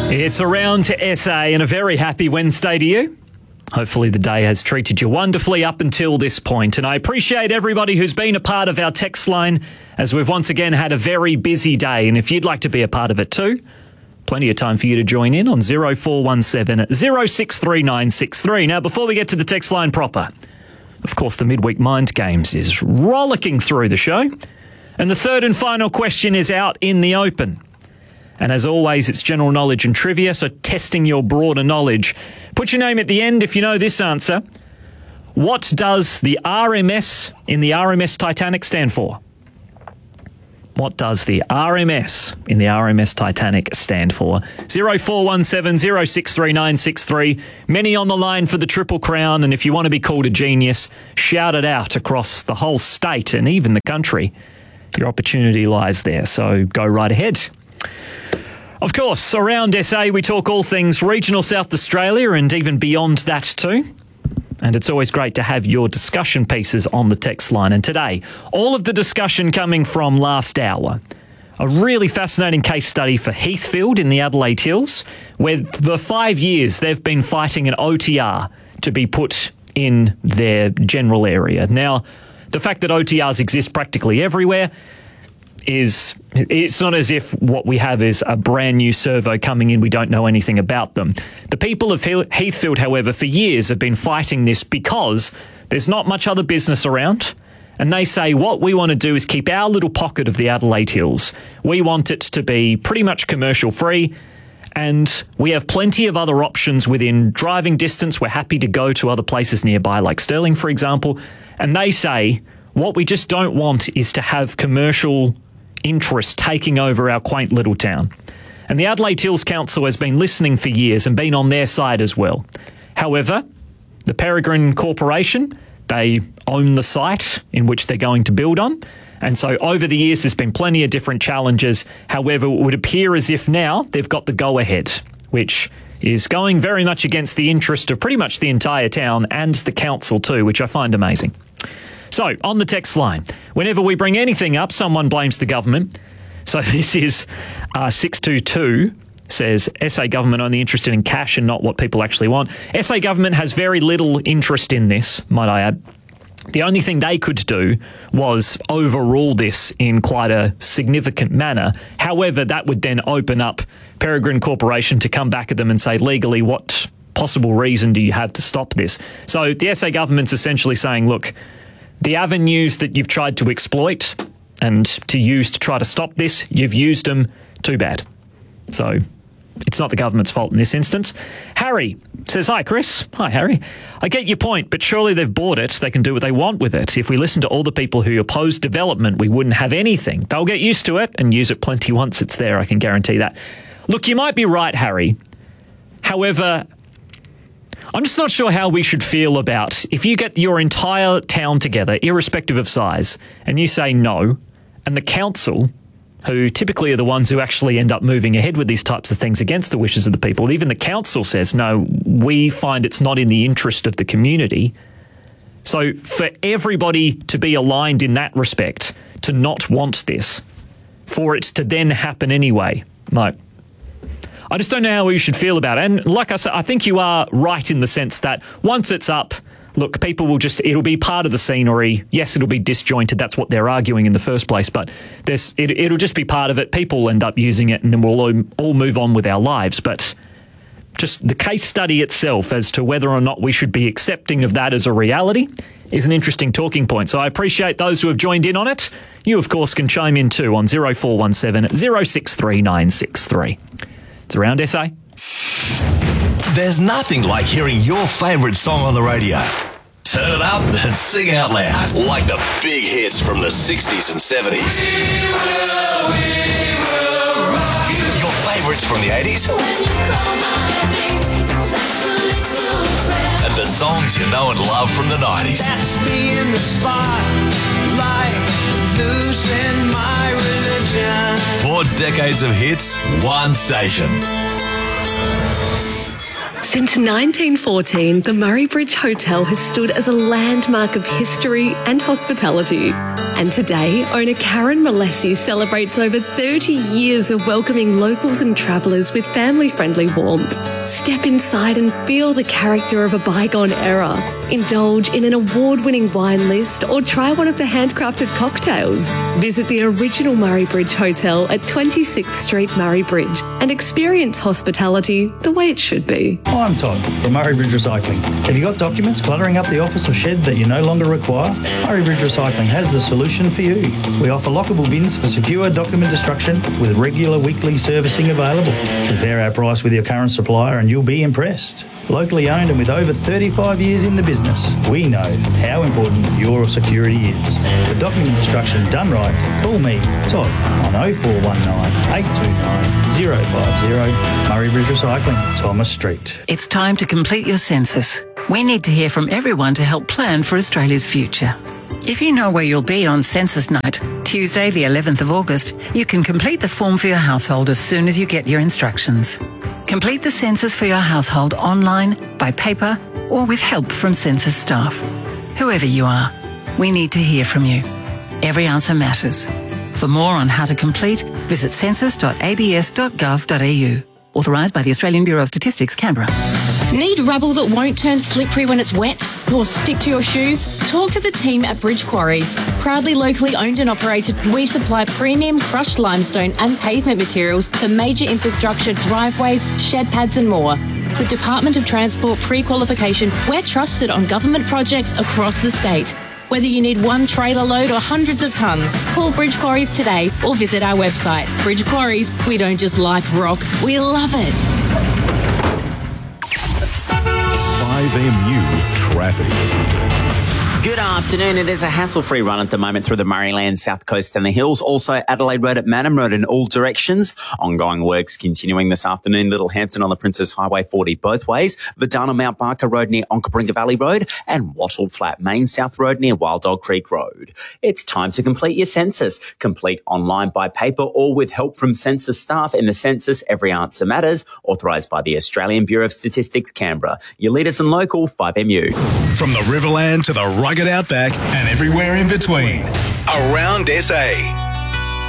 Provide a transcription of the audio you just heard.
It's Around to SA and a very happy Wednesday to you. Hopefully the day has treated you wonderfully up until this point, and I appreciate everybody who's been a part of our text line as we've once again had a very busy day, and if you'd like to be a part of it too, plenty of time for you to join in on 0417 063963. Now, before we get to the text line proper, of course the Midweek Mind Games is rollicking through the show, and the third and final question is out in the open. And as always, it's general knowledge and trivia, so testing your broader knowledge. Put your name at the end if you know this answer. What does the RMS in the RMS Titanic stand for? What does the RMS in the RMS Titanic stand for? 0417 063963. Many on the line for the Triple Crown, and if you want to be called a genius, shout it out across the whole state and even the country. Your opportunity lies there, so go right ahead. Of course, around SA, we talk all things regional South Australia and even beyond that too. And it's always great to have your discussion pieces on the text line. And today, all of the discussion coming from last hour. A really fascinating case study for Heathfield in the Adelaide Hills, where for 5 years they've been fighting an OTR to be put in their general area. Now, the fact that OTRs exist practically everywhere it's not as if what we have is a brand new servo coming in, we don't know anything about them. The people of Heathfield, however, for years have been fighting this because there's not much other business around, and they say what we want to do is keep our little pocket of the Adelaide Hills. We want it to be pretty much commercial free, and we have plenty of other options within driving distance. We're happy to go to other places nearby, like Stirling, for example, and they say what we just don't want is to have commercial interest taking over our quaint little town. And the Adelaide Hills Council has been listening for years and been on their side as well. However, the Peregrine Corporation, they own the site in which they're going to build on. And so over the years, there's been plenty of different challenges. However, it would appear as if now they've got the go-ahead, which is going very much against the interest of pretty much the entire town and the council too, which I find amazing. So, on the text line, whenever we bring anything up, someone blames the government. So this is 622, says, SA government only interested in cash and not what people actually want. SA government has very little interest in this, might I add. The only thing they could do was overrule this in quite a significant manner. However, that would then open up Peregrine Corporation to come back at them and say, legally, what possible reason do you have to stop this? So the SA government's essentially saying, look, the avenues that you've tried to exploit and to use to try to stop this, you've used them, too bad. So it's not the government's fault in this instance. Harry says, hi, Chris. Hi, Harry. I get your point, but surely they've bought it. They can do what they want with it. If we listen to all the people who oppose development, we wouldn't have anything. They'll get used to it and use it plenty once it's there, I can guarantee that. Look, you might be right, Harry. However, I'm just not sure how we should feel about if you get your entire town together, irrespective of size, and you say no, and the council, who typically are the ones who actually end up moving ahead with these types of things against the wishes of the people, even the council says, no, we find it's not in the interest of the community. So for everybody to be aligned in that respect, to not want this, for it to then happen anyway, mate, I just don't know how we should feel about it. And like I said, I think you are right in the sense that once it's up, look, people will it'll be part of the scenery. Yes, it'll be disjointed. That's what they're arguing in the first place. But it'll just be part of it. People will end up using it and then we'll all move on with our lives. But just the case study itself as to whether or not we should be accepting of that as a reality is an interesting talking point. So I appreciate those who have joined in on it. You, of course, can chime in too on 0417 063963. It's Around SA. There's nothing like hearing your favourite song on the radio. Turn it up and sing out loud, like the big hits from the 60s and 70s. We will rock you. Your favourites from the 80s. And the songs you know and love from the 90s. That's me in the spotlight, losing my religion. 4 decades of hits, one station. Since 1914, the Murray Bridge Hotel has stood as a landmark of history and hospitality. And today, owner Karen Malesi celebrates over 30 years of welcoming locals and travellers with family-friendly warmth. Step inside and feel the character of a bygone era. Indulge in an award-winning wine list or try one of the handcrafted cocktails. Visit the original Murray Bridge Hotel at 26th Street, Murray Bridge, and experience hospitality the way it should be. I'm Todd from Murray Bridge Recycling. Have you got documents cluttering up the office or shed that you no longer require? Murray Bridge Recycling has the solution for you. We offer lockable bins for secure document destruction with regular weekly servicing available. Compare our price with your current supplier and you'll be impressed. Locally owned and with over 35 years in the business, we know how important your security is. For document destruction done right, call me, Todd, on 0419 829 050, Murray Bridge Recycling, Thomas Street. It's time to complete your census. We need to hear from everyone to help plan for Australia's future. If you know where you'll be on Census Night, Tuesday the 11th of August, you can complete the form for your household as soon as you get your instructions. Complete the census for your household online, by paper, or with help from census staff. Whoever you are, we need to hear from you. Every answer matters. For more on how to complete, visit census.abs.gov.au. Authorised by the Australian Bureau of Statistics, Canberra. Need rubble that won't turn slippery when it's wet or stick to your shoes? Talk to the team at Bridge Quarries. Proudly locally owned and operated, we supply premium crushed limestone and pavement materials for major infrastructure, driveways, shed pads and more. With Department of Transport pre-qualification, we're trusted on government projects across the state. Whether you need one trailer load or hundreds of tonnes, call Bridge Quarries today or visit our website. Bridge Quarries, we don't just like rock, we love it. 5MU Traffic. Good afternoon. It is a hassle-free run at the moment through the Murrayland, South Coast and the Hills. Also Adelaide Road at Madam Road in all directions. Ongoing works continuing this afternoon. Littlehampton on the Princess Highway 40 both ways. Verdana Mount Barker Road near Onkaparinga Valley Road and Wattle Flat Main South Road near Wild Dog Creek Road. It's time to complete your census. Complete online by paper or with help from census staff. In the census, every answer matters. Authorised by the Australian Bureau of Statistics, Canberra. Your leaders and local, 5MU. From the Riverland to the rugged outback and everywhere in between. Around SA.